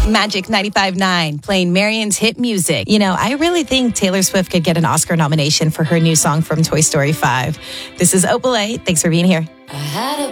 Magic 95.9, playing Marion's hit music. You know, I really think Taylor Swift could get an Oscar nomination for her new song from Toy Story 5. This is Opalite. Thanks for being here. I had a